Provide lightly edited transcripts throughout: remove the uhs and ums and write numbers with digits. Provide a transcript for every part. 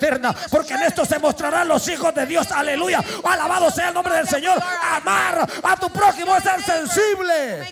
eterna, porque en esto se mostrarán los hijos de Dios. Aleluya. Alabado sea el nombre del Señor. Amar a tu prójimo es ser sensible.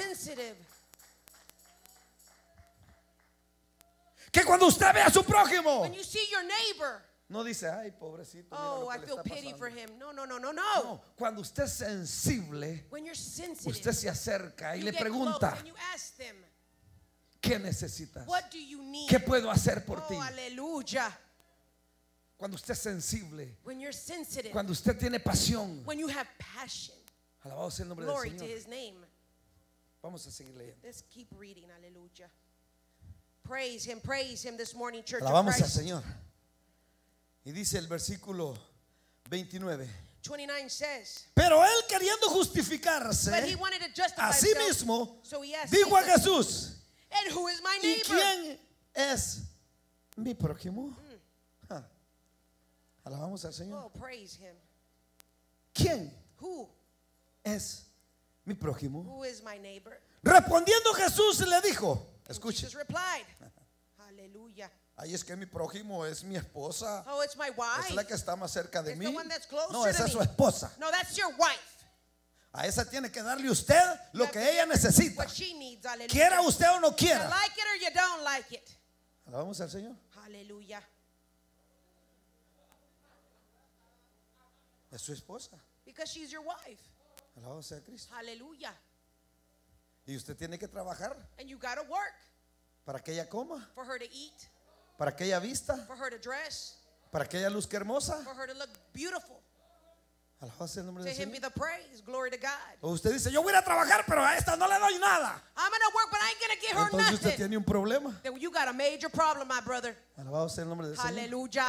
Que cuando usted ve a su prójimo, no dice, ay, pobrecito, mira lo que le está pasando. No, cuando usted es sensible, usted se acerca y le pregunta, ¿qué necesitas? ¿Qué puedo hacer por ti? Aleluya. Cuando usted es sensible, cuando usted tiene pasión, alabado sea el nombre del Señor. Vamos a seguir leyendo. Let's keep reading. Hallelujah. Praise him this morning, church. Alabamos al Señor. Y dice el versículo 29. 29 says, pero él, queriendo justificarse a sí mismo, dijo a Jesús, and who is my ¿y neighbor? quién es mi prójimo? Alabamos al Señor. Oh, praise him. ¿Quién Who es mi prójimo? Who is my neighbor? Respondiendo Jesús le dijo, escuche, Jesus replied, hallelujah. ay, es que mi prójimo es mi esposa. Oh, it's my wife. Es la que está más cerca de It's mí. the one that's closer No, esa to es su me. esposa. No, that's your wife. A esa tiene que darle usted lo que ella necesita, What she needs, hallelujah. quiera usted o no You quiera. like it or you don't like it. Alabamos al Señor. Hallelujah. Es su esposa. Because she's your wife. Alabado sea Cristo. Hallelujah. Y usted tiene que trabajar And you gotta work para que ella coma, for her to eat, para que ella vista, for her to dress, para que ella luzca hermosa. for her to look beautiful. Alabado sea el nombre To del him be Señor. the praise. Glory to God. O usted dice, yo voy a ir a trabajar, pero a esta no le doy nada. I'm gonna work, but I ain't gonna give her Entonces usted nothing. tiene un problema. Then you got a major problem, my brother. Alabado sea el nombre del Señor. Hallelujah.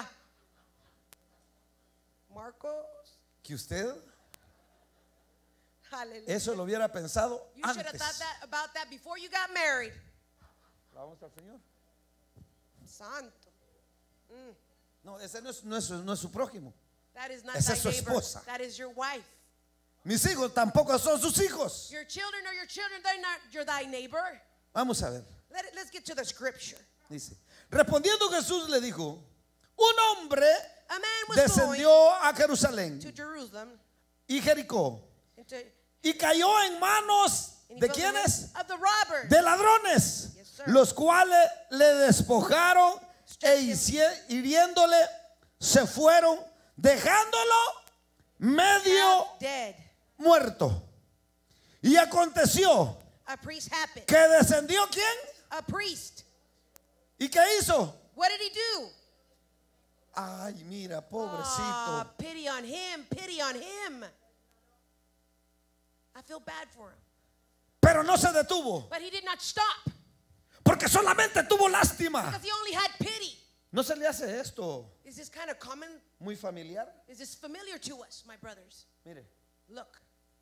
Marcos. Que usted Hallelujah. eso lo hubiera pensado You should have antes. thought about that before you got married. Alabamos al Señor. Santo. No, ese no es su prójimo. That is not Esa thy es su neighbor. esposa. That is your wife. Mis hijos tampoco son sus hijos. Your children are your children. They're not your thy neighbor. Vamos a ver. Let's get to the scripture. Dice, respondiendo Jesús le dijo, un hombre A man was descendió a going Jerusalén to Jerusalem y Jericó into, y cayó en manos and he de fell in the quienes, hands of the robbers. de ladrones, Yes, sir. los cuales le despojaron e hiriéndole se fueron, dejándolo medio Half dead. muerto. Y aconteció A priest happened. que descendió ¿quién? A priest. ¿Y qué hizo? What did he do? Ay, mira, pobrecito. Ah, pity on him. Pity on him. I feel bad for him. Pero no se detuvo, But he did not stop porque solamente tuvo lástima. because he only had pity. ¿No se le hace esto Is this kind of common? muy familiar? Is this familiar to us, my brothers? Mire, Look,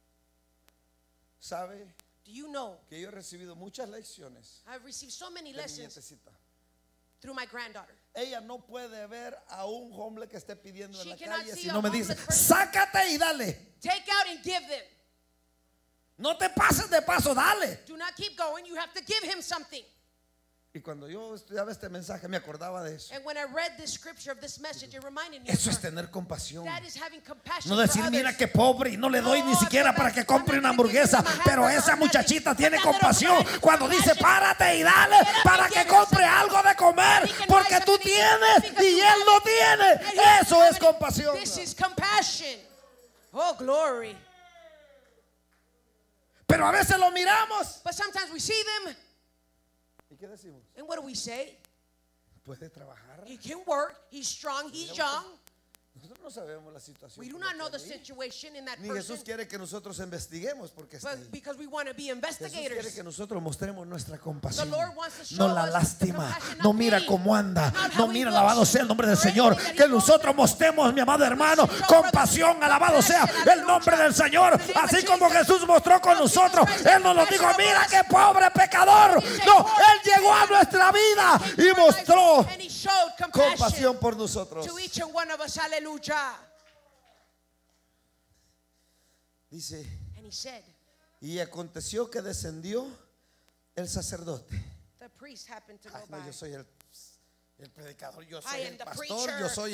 sabe do you know que yo he recibido muchas lecciones I've received so many de mi lessons nietecita. through my granddaughter. Ella no puede ver a un hombre que esté pidiendo en She la cannot calle see si a no me dice, homeless person. sácate y dale. Take out and give them. No te pases de paso, dale. Do not keep going. You have to give him something. Y cuando yo estudiaba este mensaje me acordaba de eso. And when I read this scripture of this message, it reminded me Eso of es her. tener compasión. That is having compassion No for decir, others. mira qué pobre y no le doy ni Oh, siquiera I'm para not- que compre I'm una not gonna give hamburguesa. him a Pero hamburger esa or nothing. muchachita tiene But that little compasión girl has cuando dice, compassion. párate y dale Get up para and que give him compre something. algo de comer. He can Porque buy tú something tienes because y you él no And he tiene. doesn't Eso have es it. compasión. This is compassion. Oh, glory. Pero a veces lo miramos. But sometimes we see them, ¿Y qué decimos? and what do we say? Puede trabajar. He can work. He's strong. He's young. Nosotros no sabemos la situación. We do por not la know que the anda ahí. situation in that Ni person, Jesús quiere que nosotros investiguemos porque está ahí. but because we want to be Jesús quiere investigators. que nosotros mostremos nuestra The compasión. Lord wants to show No la us the lástima. compassion, No not mira pity, cómo anda. not how No he mira, looks, alabado sea el nombre del or Señor. anything that he Que goes nosotros through. mostremos, mi amado hermano, We should show compasión. brothers Alabado sea compassion, el nombre del Señor. In the name of Así como Jesus. Jesús mostró con Jesus nosotros. Christ Él nos lo had dijo, compassion mira on us. qué pobre pecador. He said, No, "Poor Él llegó a nuestra vida Came y to our lives, mostró and he showed compassion compasión por nosotros. to each and one of us. Hallelujah. Dice, And he said, y aconteció que descendió el sacerdote. the priest happened to go Ay, no, by. yo soy el predicador, yo I soy am el the pastor, preacher. yo soy